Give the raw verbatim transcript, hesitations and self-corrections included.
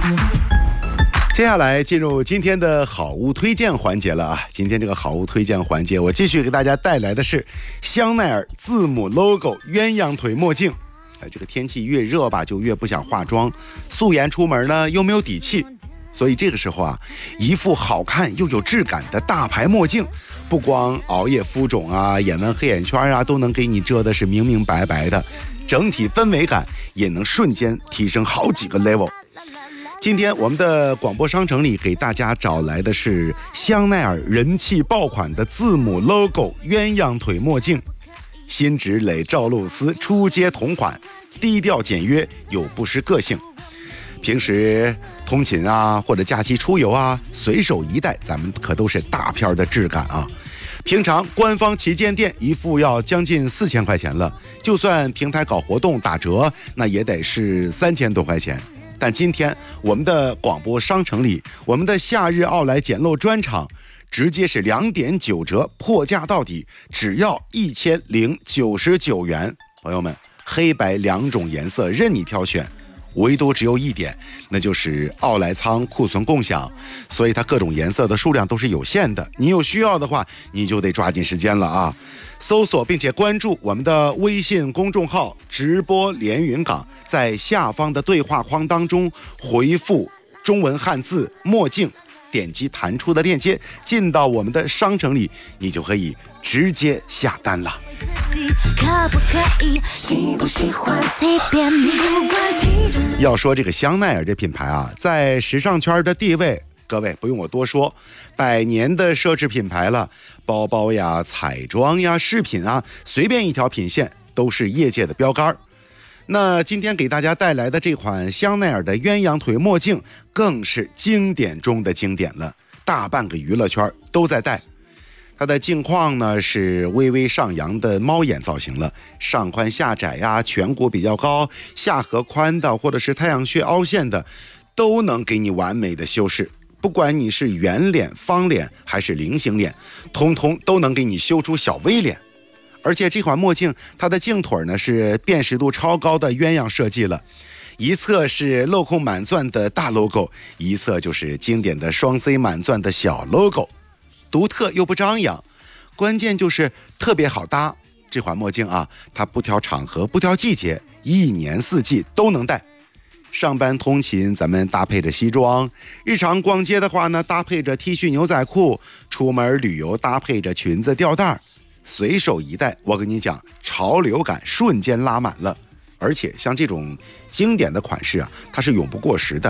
接下来进入今天的好物推荐环节了啊！今天这个好物推荐环节，我继续给大家带来的是香奈儿字母 logo 鸳鸯腿墨镜。哎，这个天气越热吧，就越不想化妆，素颜出门呢又没有底气，所以这个时候啊，一副好看又有质感的大牌墨镜，不光熬夜浮肿啊、眼纹黑眼圈啊，都能给你遮的是明明白白的，整体氛围感也能瞬间提升好几个 level。今天我们的广播商城里给大家找来的是香奈儿人气爆款的字母 logo 鸳鸯腿墨镜，新芷蕾赵露思出街同款，低调简约又不失个性。平时通勤啊，或者假期出游啊，随手一戴，咱们可都是大片的质感啊。平常官方旗舰店一副要将近四千块钱了，就算平台搞活动打折，那也得是三千多块钱。但今天我们的广播商城里，我们的夏日奥莱捡漏专场，直接是两点九折，破价到底，只要一千零九十九元。朋友们，黑白两种颜色任你挑选，唯独只有一点，那就是奥莱仓库存共享，所以它各种颜色的数量都是有限的。你有需要的话，你就得抓紧时间了啊！搜索并且关注我们的微信公众号直播连云港，在下方的对话框当中回复中文汉字墨镜，点击弹出的链接进到我们的商城里，你就可以直接下单了。要说这个香奈儿这品牌啊，在时尚圈的地位，各位不用我多说，百年的奢侈品牌了，包包呀、彩妆呀、饰品啊，随便一条品线都是业界的标杆。那今天给大家带来的这款香奈儿的鸳鸯腿墨镜，更是经典中的经典了，大半个娱乐圈都在戴。它的镜框呢是微微上扬的猫眼造型了，上宽下窄呀、啊，颧骨比较高，下颌宽的或者是太阳穴凹陷的，都能给你完美的修饰。不管你是圆脸、方脸还是菱形脸，通通都能给你修出小 V 脸。而且这款墨镜，它的镜腿呢是辨识度超高的鸳鸯设计了，一侧是镂空满钻的大 logo， 一侧就是经典的双 C 满钻的小 logo， 独特又不张扬，关键就是特别好搭。这款墨镜啊，它不挑场合，不挑季节，一年四季都能戴。上班通勤咱们搭配着西装，日常逛街的话呢，搭配着 T 恤牛仔裤，出门旅游搭配着裙子吊带，随手一戴，我跟你讲，潮流感瞬间拉满了。而且像这种经典的款式啊，它是永不过时的，